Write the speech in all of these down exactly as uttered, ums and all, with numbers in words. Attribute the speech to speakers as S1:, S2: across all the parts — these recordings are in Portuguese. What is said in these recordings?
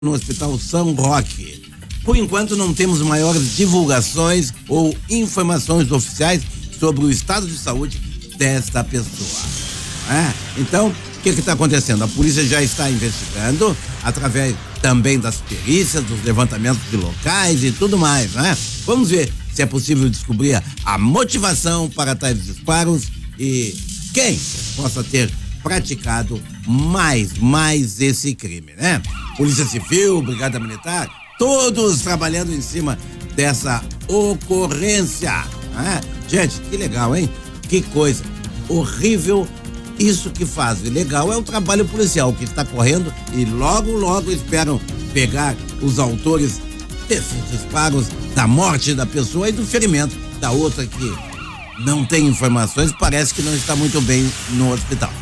S1: no Hospital São Roque. Por enquanto não temos maiores divulgações ou informações oficiais sobre o estado de saúde desta pessoa. É? Então, o que está acontecendo? A polícia já está investigando através também das perícias, dos levantamentos de locais e tudo mais, né? Vamos ver se é possível descobrir a motivação para tais disparos e quem possa ter praticado mais, mais esse crime, né? Polícia Civil, Brigada Militar, todos trabalhando em cima dessa ocorrência, né? Gente, que legal, hein? Que coisa horrível isso que faz. E legal é o trabalho policial que está correndo e logo, logo esperam pegar os autores desses disparos, da morte da pessoa e do ferimento da outra que não tem informações, parece que não está muito bem no hospital.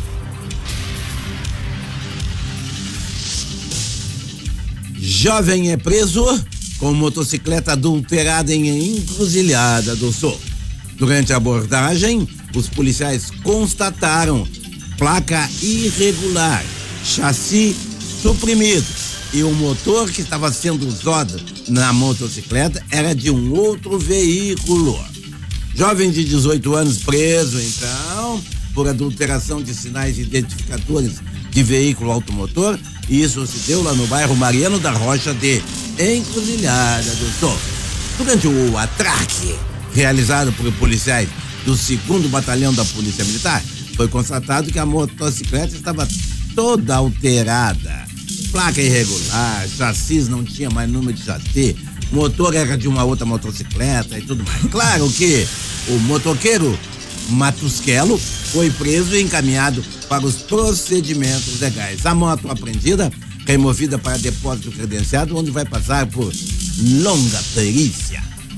S1: Jovem é preso com motocicleta adulterada em Encruzilhada do Sul. Durante a abordagem, os policiais constataram placa irregular, chassi suprimido e o motor que estava sendo usado na motocicleta era de um outro veículo. Jovem de dezoito anos preso, então, por adulteração de sinais identificadores de veículo automotor. E isso se deu lá no bairro Mariano da Rocha de Encruzilhada do Sul. Durante o atraque realizado por policiais do segundo Batalhão da Polícia Militar, foi constatado que a motocicleta estava toda alterada. Placa irregular, chassis não tinha mais número de chassi, motor era de uma outra motocicleta e tudo mais. Claro que o motoqueiro Matusquelo foi preso e encaminhado para os procedimentos legais. A moto apreendida, removida para depósito credenciado, onde vai passar por longa perícia.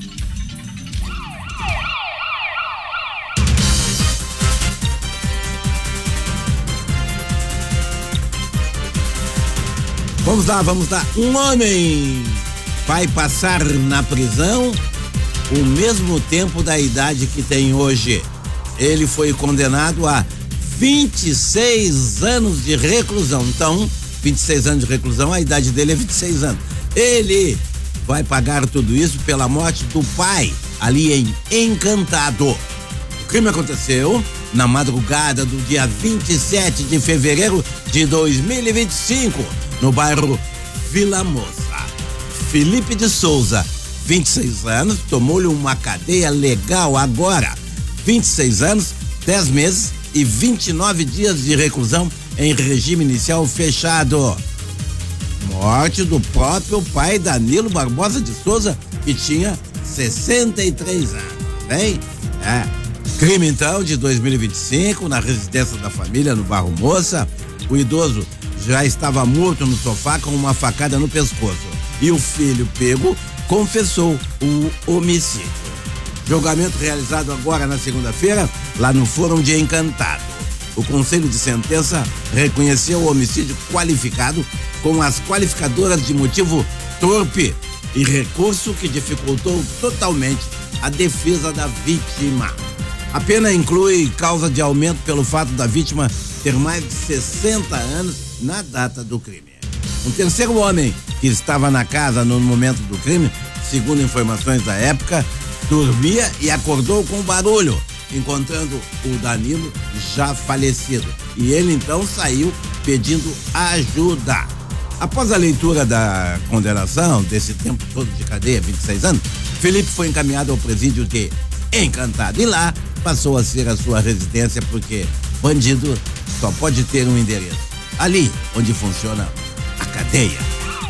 S1: Vamos lá, vamos lá. Um homem vai passar na prisão o mesmo tempo da idade que tem hoje. Ele foi condenado a vinte e seis anos de reclusão. Então, vinte e seis anos de reclusão, a idade dele é vinte e seis anos. Ele vai pagar tudo isso pela morte do pai, ali em Encantado. O crime aconteceu na madrugada do dia vinte e sete de fevereiro de dois mil e vinte e cinco, no bairro Vila Moça. Felipe de Souza, vinte e seis anos, tomou-lhe uma cadeia legal agora. vinte e seis anos, dez meses e vinte e nove dias de reclusão em regime inicial fechado. Morte do próprio pai Danilo Barbosa de Souza, que tinha sessenta e três anos, hein? É. Crime, então, de dois mil e vinte e cinco, na residência da família, no bairro Moça. O idoso já estava morto no sofá com uma facada no pescoço. E o filho pego confessou o homicídio. Julgamento realizado agora na segunda-feira, lá no Fórum de Encantado. O Conselho de Sentença reconheceu o homicídio qualificado com as qualificadoras de motivo torpe e recurso que dificultou totalmente a defesa da vítima. A pena inclui causa de aumento pelo fato da vítima ter mais de sessenta anos na data do crime. Um terceiro homem que estava na casa no momento do crime, segundo informações da época, dormia e acordou com barulho, encontrando o Danilo já falecido. E ele então saiu pedindo ajuda. Após a leitura da condenação, desse tempo todo de cadeia, vinte e seis anos, Felipe foi encaminhado ao presídio de Encantado. E lá passou a ser a sua residência, porque bandido só pode ter um endereço. Ali onde funciona a cadeia.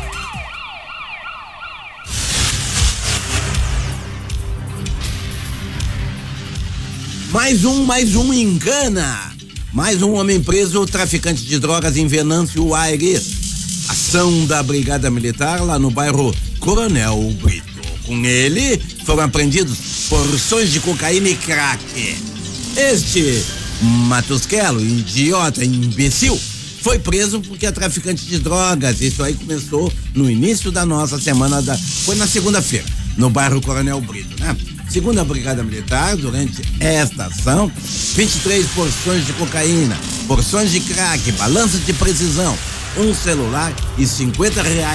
S1: Mais um, mais um engana. Mais um homem preso, traficante de drogas em Venâncio Aires. Ação da Brigada Militar lá no bairro Coronel Brito. Com ele foram apreendidos porções de cocaína e crack. Este Matusquelo, idiota, imbecil, foi preso porque é traficante de drogas. Isso aí começou no início da nossa semana, da, foi na segunda-feira, no bairro Coronel Brito, né? Segundo a Brigada Militar, durante esta ação, vinte e três porções de cocaína, porções de crack, balanças de precisão, um celular e cinquenta reais